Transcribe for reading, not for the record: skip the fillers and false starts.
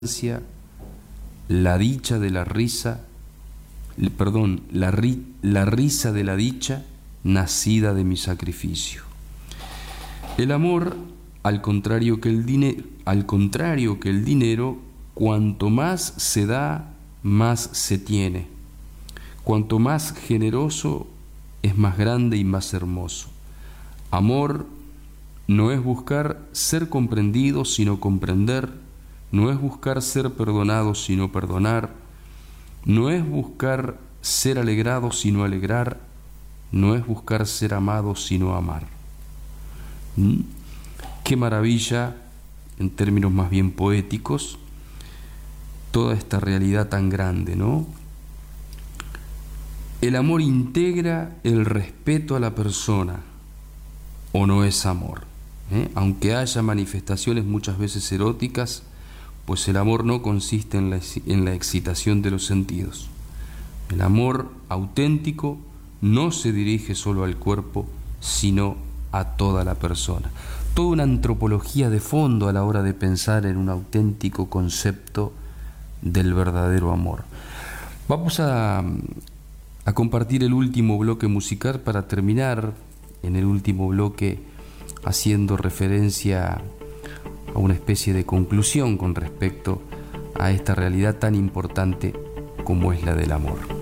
la dicha de la risa, la risa de la dicha nacida de mi sacrificio. El amor, al contrario que el dinero, cuanto más se da, más se tiene. Cuanto más generoso, es más grande y más hermoso. Amor no es buscar ser comprendido, sino comprender. No es buscar ser perdonado, sino perdonar. No es buscar ser alegrado, sino alegrar. No es buscar ser amado, sino amar. Qué maravilla, en términos más bien poéticos, toda esta realidad tan grande, ¿no? El amor integra el respeto a la persona, ¿o no es amor? Aunque haya manifestaciones muchas veces eróticas, pues el amor no consiste en la excitación de los sentidos. El amor auténtico no se dirige solo al cuerpo, sino a toda la persona. Toda una antropología de fondo a la hora de pensar en un auténtico concepto del verdadero amor. Vamos a compartir el último bloque musical para terminar en el último bloque haciendo referencia a una especie de conclusión con respecto a esta realidad tan importante como es la del amor.